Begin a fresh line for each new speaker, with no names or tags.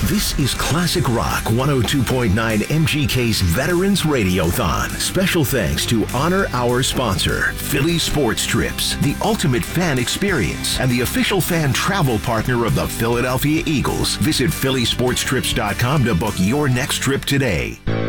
This is Classic Rock 102.9 MGK's Veterans Radiothon. Special thanks to honor our sponsor, Philly Sports Trips, the ultimate fan experience, and the official fan travel partner of the Philadelphia Eagles. Visit phillysportstrips.com to book your next trip today.